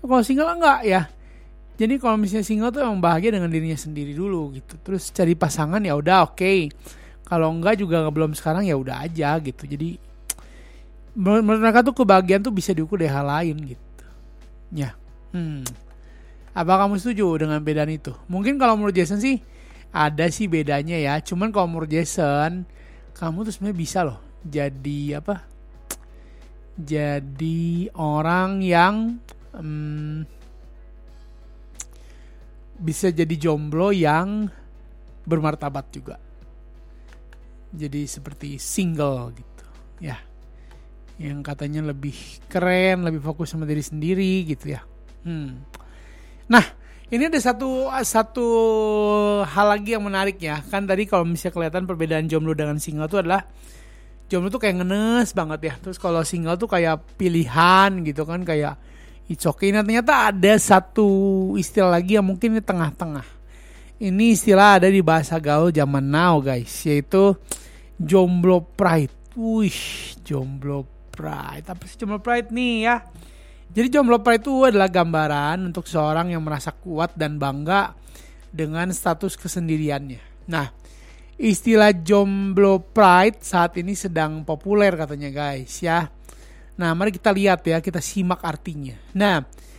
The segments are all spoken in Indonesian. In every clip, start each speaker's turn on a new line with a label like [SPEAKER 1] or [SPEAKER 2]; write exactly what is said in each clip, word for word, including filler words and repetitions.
[SPEAKER 1] Kalau single enggak ya. Jadi kalau misalnya single tuh emang bahagia dengan dirinya sendiri dulu gitu. Terus cari pasangan ya udah oke. Okay. Kalau enggak juga belum sekarang ya udah aja gitu. Jadi menurut mereka tuh kebahagiaan tuh bisa diukur dari hal lain gitu. Ya. Hmm. Apa kamu setuju dengan bedaan itu? Mungkin kalau menurut Jason sih ada sih bedanya ya. Cuman kalau menurut Jason, kamu tuh sebenarnya bisa loh jadi apa? Jadi orang yang hmm, bisa jadi jomblo yang bermartabat juga. Jadi seperti single gitu. Ya. Yang katanya lebih keren, lebih fokus sama diri sendiri gitu ya. Hmm. Nah, ini ada satu satu hal lagi yang menarik ya. Kan tadi kalau misalnya kelihatan perbedaan jomblo dengan single itu adalah jomblo tuh kayak ngenes banget ya. Terus kalau single tuh kayak pilihan gitu kan, kayak it's okay. Nah, ternyata ada satu istilah lagi yang mungkin di tengah-tengah. Ini istilah ada di bahasa gaul zaman now guys, yaitu jomblo pride. Wih, jomblo pride. Apa sih jomblo pride nih ya? Jadi jomblo pride itu adalah gambaran untuk seorang yang merasa kuat dan bangga dengan status kesendiriannya. Nah, istilah jomblo pride saat ini sedang populer katanya guys ya. Nah, mari kita lihat ya, kita simak artinya. Nah,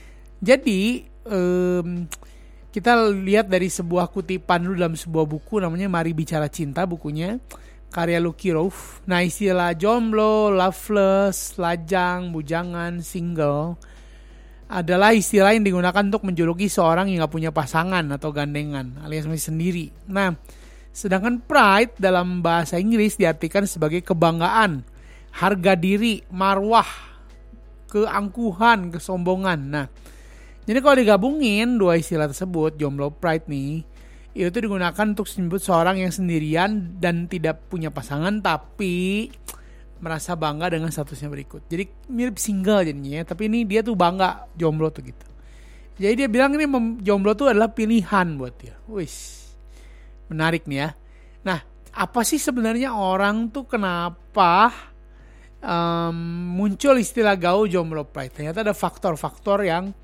[SPEAKER 1] jadi um, kita lihat dari sebuah kutipan dulu dalam sebuah buku namanya Mari Bicara Cinta, bukunya karya Lucky Rove. Nah, istilah jomblo, loveless, lajang, bujangan, single adalah istilah yang digunakan untuk menjuluki seorang yang gak punya pasangan atau gandengan alias masih sendiri. Nah, sedangkan pride dalam bahasa Inggris diartikan sebagai kebanggaan, harga diri, marwah, keangkuhan, kesombongan. Nah, jadi kalau digabungin dua istilah tersebut, jomblo pride nih, itu digunakan untuk menyebut seorang yang sendirian dan tidak punya pasangan tapi merasa bangga dengan statusnya berikut. Jadi mirip single jadinya ya, tapi ini dia tuh bangga jomblo tuh gitu. Jadi dia bilang ini mem- jomblo tuh adalah pilihan buat dia. Wis, menarik nih ya. Nah, apa sih sebenarnya orang tuh kenapa um, muncul istilah gaul jomblo pride? Ternyata ada faktor-faktor yang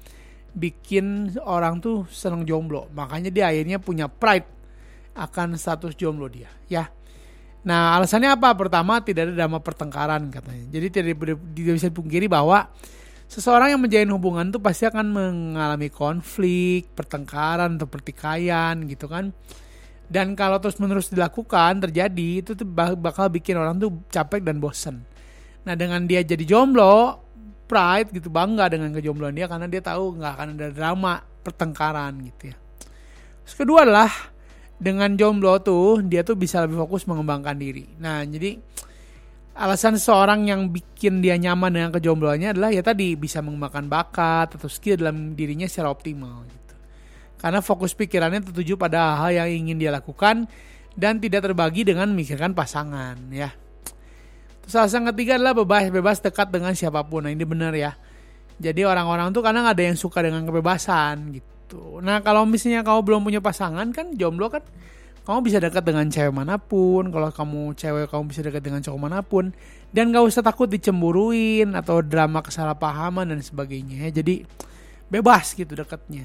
[SPEAKER 1] bikin orang tuh seneng jomblo. Makanya dia akhirnya punya pride akan status jomblo dia ya. Nah, alasannya apa? Pertama, tidak ada drama pertengkaran katanya. Jadi tidak, tidak bisa dipungkiri bahwa seseorang yang menjalin hubungan tuh pasti akan mengalami konflik, pertengkaran atau pertikaian gitu kan. Dan kalau terus-menerus dilakukan terjadi, itu tuh bakal bikin orang tuh capek dan bosan. Nah, dengan dia jadi jomblo, pride gitu, bangga dengan kejombloan dia karena dia tahu nggak akan ada drama pertengkaran gitu ya. Terus kedua adalah dengan jomblo tuh dia tuh bisa lebih fokus mengembangkan diri. Nah, jadi alasan seseorang yang bikin dia nyaman dengan kejombloannya adalah ya tadi bisa mengembangkan bakat atau skill dalam dirinya secara optimal gitu. Karena fokus pikirannya tertuju pada hal yang ingin dia lakukan dan tidak terbagi dengan memikirkan pasangan ya. Terus alasan ketiga adalah bebas bebas dekat dengan siapapun. Nah, ini benar ya. Jadi orang-orang tuh kadang ada yang suka dengan kebebasan gitu. Nah, kalau misalnya kamu belum punya pasangan kan jomblo kan, kamu bisa dekat dengan cewek manapun. Kalau kamu cewek kamu bisa dekat dengan cowok manapun. Dan gak usah takut dicemburuin atau drama kesalahpahaman dan sebagainya. Jadi bebas gitu dekatnya.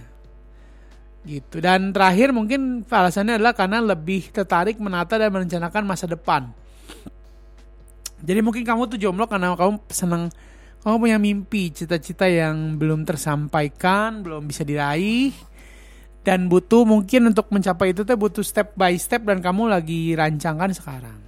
[SPEAKER 1] Gitu. Dan terakhir mungkin alasannya adalah karena lebih tertarik menata dan merencanakan masa depan. Jadi mungkin kamu tuh jomblo karena kamu senang, kamu punya mimpi, cita-cita yang belum tersampaikan, belum bisa diraih, dan butuh mungkin untuk mencapai itu tuh butuh step by step dan kamu lagi rancangkan sekarang.